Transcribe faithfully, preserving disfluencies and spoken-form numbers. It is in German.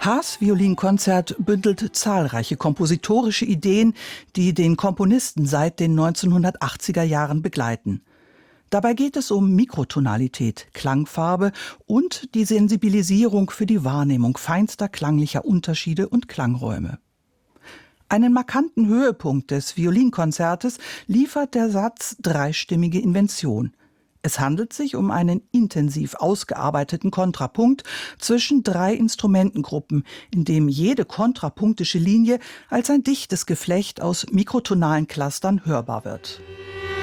Haas Violinkonzert bündelt zahlreiche kompositorische Ideen, die den Komponisten seit den neunzehnhundertachtziger Jahren begleiten. Dabei geht es um Mikrotonalität, Klangfarbe und die Sensibilisierung für die Wahrnehmung feinster klanglicher Unterschiede und Klangräume. Einen markanten Höhepunkt des Violinkonzertes liefert der Satz Dreistimmige Invention. Es handelt sich um einen intensiv ausgearbeiteten Kontrapunkt zwischen drei Instrumentengruppen, in dem jede kontrapunktische Linie als ein dichtes Geflecht aus mikrotonalen Clustern hörbar wird.